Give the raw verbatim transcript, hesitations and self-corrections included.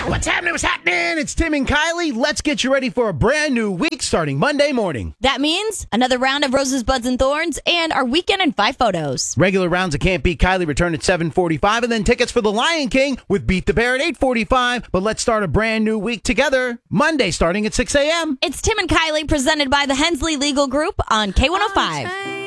What's happening? What's happening? It's Tim and Kylie. Let's get you ready for a brand new week starting Monday morning. That means another round of Roses, Buds, and Thorns and our weekend and five photos. Regular rounds of Can't Beat Kylie return at seven forty-five, and then tickets for The Lion King with Beat the Bear at eight forty-five. But let's start a brand new week together, Monday starting at six a.m. It's Tim and Kylie presented by the Hensley Legal Group on K one oh five.